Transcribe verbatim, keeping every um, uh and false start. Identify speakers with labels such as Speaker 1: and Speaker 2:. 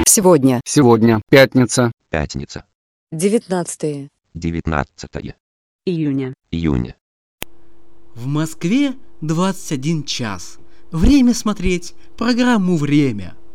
Speaker 1: Сегодня.
Speaker 2: Сегодня. Пятница.
Speaker 3: Пятница.
Speaker 1: девятнадцатое
Speaker 3: девятнадцатое
Speaker 4: июня.
Speaker 3: июня.
Speaker 5: В Москве двадцать один час. Время смотреть программу «Время».